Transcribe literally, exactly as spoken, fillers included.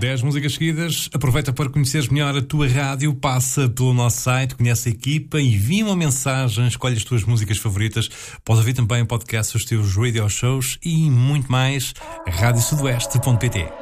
dez músicas seguidas. Aproveita para conheceres melhor a tua rádio, passa pelo nosso site, conhece a equipa, envia uma mensagem, escolhe as tuas músicas favoritas. Podes ouvir também o podcast, os teus radio shows e muito mais. rádio sudoeste ponto pt